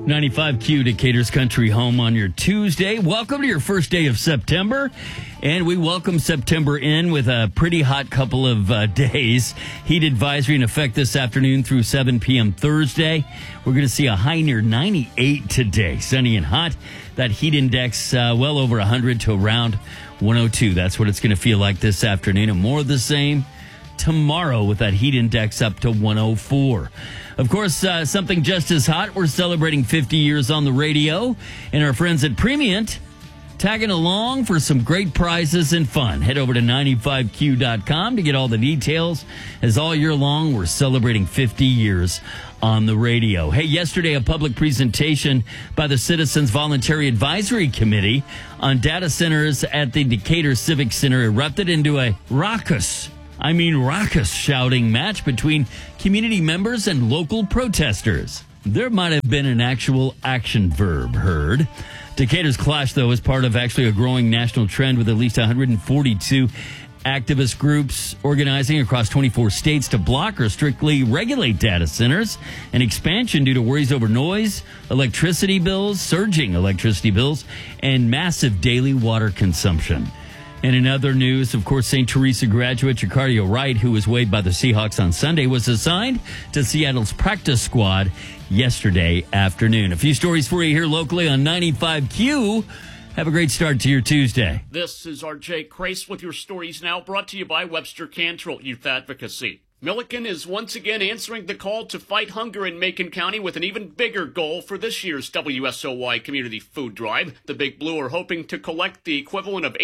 95Q, Decatur's country home on your Tuesday. Welcome to your first day of September. And we welcome September in with a pretty hot couple of days. Heat advisory in effect this afternoon through 7 p.m. Thursday. We're going to see a high near 98 today. Sunny and hot. That heat index well over 100 to around 102. That's what it's going to feel like this afternoon. And more of the same tomorrow with that heat index up to 104. Of course, something just as hot. We're celebrating 50 years on the radio. And our friends at Premiant tagging along for some great prizes and fun. Head over to 95q.com to get all the details. As all year long, we're celebrating 50 years on the radio. Hey, yesterday, a public presentation by the Citizens Voluntary Advisory Committee on data centers at the Decatur Civic Center erupted into a raucous shouting match between community members and local protesters. There might have been an actual action verb heard. Decatur's clash, though, is part of actually a growing national trend with at least 142 activist groups organizing across 24 states to block or strictly regulate data centers, an expansion due to worries over noise, surging electricity bills, and massive daily water consumption. And in other news, of course, St. Teresa graduate Jacardio Wright, who was waived by the Seahawks on Sunday, was assigned to Seattle's practice squad yesterday afternoon. A few stories for you here locally on 95Q. Have a great start to your Tuesday. This is R.J. Crace with your stories now, brought to you by Webster Cantrell Youth Advocacy. Milliken is once again answering the call to fight hunger in Macon County with an even bigger goal for this year's WSOY Community Food Drive. The Big Blue are hoping to collect the equivalent of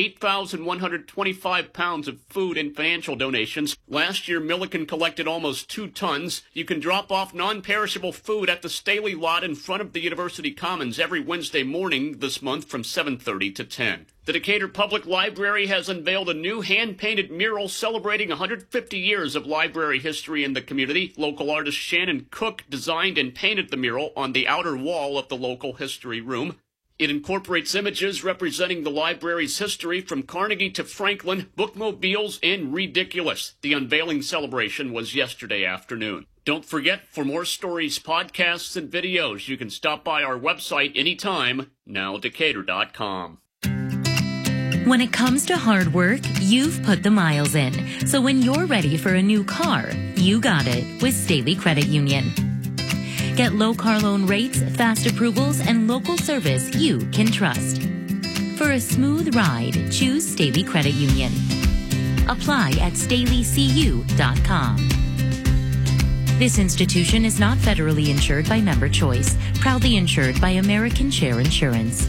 8,125 pounds of food and financial donations. Last year, Milliken collected almost 2 tons. You can drop off non-perishable food at the Staley lot in front of the University Commons every Wednesday morning this month from 7:30 to 10. The Decatur Public Library has unveiled a new hand-painted mural celebrating 150 years of library history in the community. Local artist Shannon Cook designed and painted the mural on the outer wall of the local history room. It incorporates images representing the library's history from Carnegie to Franklin, bookmobiles, and ridiculous. The unveiling celebration was yesterday afternoon. Don't forget, for more stories, podcasts, and videos, you can stop by our website anytime, nowdecatur.com. When it comes to hard work, you've put the miles in. So when you're ready for a new car, you got it with Staley Credit Union. Get low car loan rates, fast approvals, and local service you can trust. For a smooth ride, choose Staley Credit Union. Apply at StaleyCU.com. This institution is not federally insured by Member Choice, proudly insured by American Share Insurance.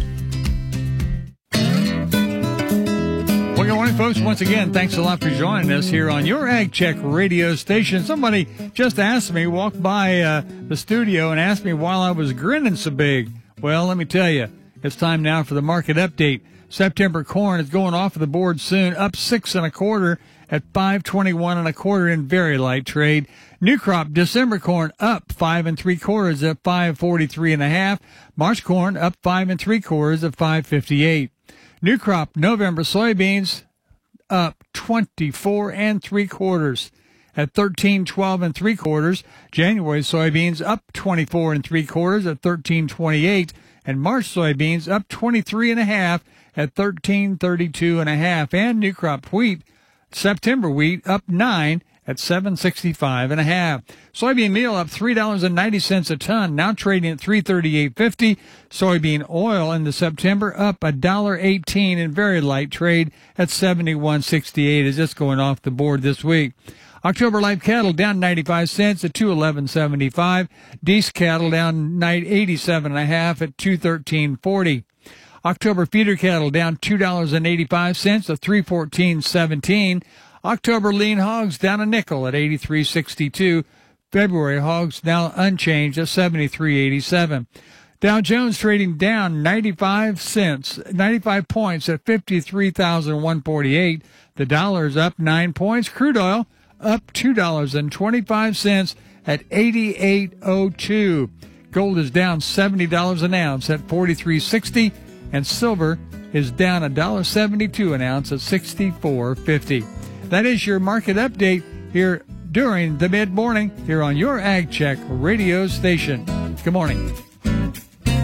Well, good morning, folks. Once again, thanks a lot for joining us here on your Ag Check radio station. Somebody just asked me, walked by the studio and asked me while I was grinning so big. Well, let me tell you, it's time now for the market update. September corn is going off of the board soon, up 6 1/4 at 5.21 1/4 in very light trade. New crop December corn up 5 3/4 at 5.43 1/2. March corn up 5 3/4 at 5.58. New crop November soybeans up 24 3/4 at 13.12 3/4. January soybeans up 24 3/4 at 13.28, and March soybeans up 23 1/2 at 13.32 1/2. And new crop wheat, September wheat up 9 at 7.65 1/2. Soybean meal up $3.90 a ton, now trading at $3.3850. Soybean oil in the September up $1.18 in very light trade at 71.68, is just going off the board this week. October live cattle down 95 cents at 211.75. Deese cattle down 87 1/2 at 213.40. October feeder cattle down $2.85 at 314.17. October lean hogs down a nickel at 83.62. February hogs now unchanged at 73.87. Dow Jones trading down 95 points at 53,148. The dollar is up 9 points. Crude oil up $2.25 at 88.02. Gold is down $70 an ounce at 43.60, and silver is down $1.72 an ounce at 64.50. That is your market update here during the mid-morning here on your Ag Check radio station. Good morning.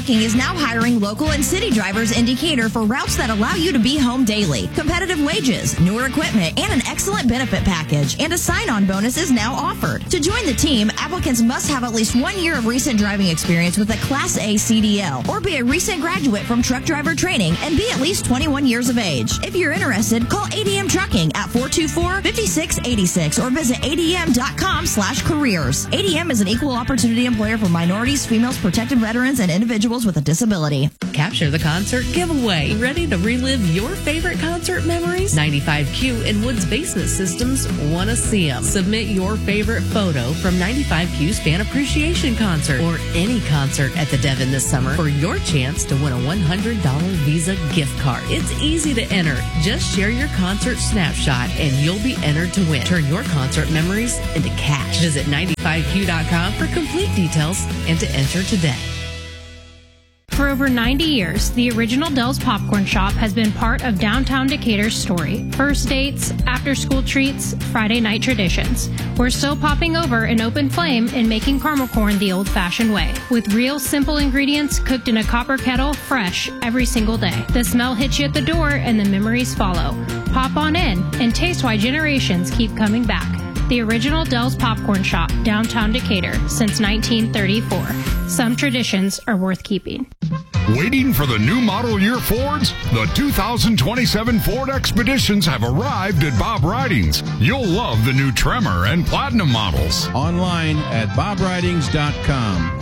Trucking is now hiring local and city drivers in Decatur for routes that allow you to be home daily. Competitive wages, newer equipment, and an excellent benefit package. And a sign-on bonus is now offered. To join the team, applicants must have at least 1 year of recent driving experience with a Class A CDL or be a recent graduate from truck driver training and be at least 21 years of age. If you're interested, call ADM Trucking at 424-5686 or visit adm.com/careers. ADM is an equal opportunity employer for minorities, females, protected veterans, and individuals with a disability. Capture the concert giveaway. Ready to relive your favorite concert memories? 95Q and Woods Basement Systems want to see them. Submit your favorite photo from 95Q's Fan Appreciation Concert or any concert at the Devon this summer for your chance to win a $100 Visa gift card. It's easy to enter. Just share your concert snapshot and you'll be entered to win. Turn your concert memories into cash. Visit 95Q.com for complete details and to enter today. For over 90 years, the original Dell's Popcorn Shop has been part of downtown Decatur's story. First dates, after-school treats, Friday night traditions. We're still popping over an open flame and making caramel corn the old-fashioned way. With real simple ingredients cooked in a copper kettle, fresh every single day. The smell hits you at the door and the memories follow. Pop on in and taste why generations keep coming back. The original Dell's Popcorn Shop, downtown Decatur, since 1934. Some traditions are worth keeping. Waiting for the new model year Fords? The 2027 Ford Expeditions have arrived at Bob Ridings. You'll love the new Tremor and Platinum models. Online at bobridings.com.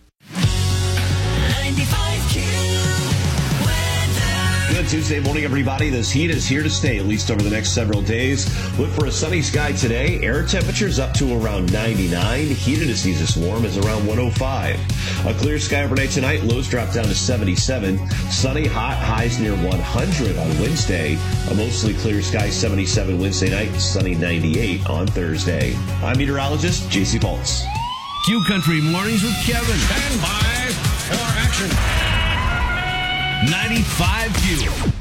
Good Tuesday morning, everybody. This heat is here to stay, at least over the next several days. Look for a sunny sky today. Air temperatures up to around 99. Humidity sees us warm is around 105. A clear sky overnight tonight. Lows drop down to 77. Sunny, hot, highs near 100 on Wednesday. A mostly clear sky, 77 Wednesday night. Sunny, 98 on Thursday. I'm meteorologist J.C. Pulse. Q Country Mornings with Kevin. Stand by for action. 95Q.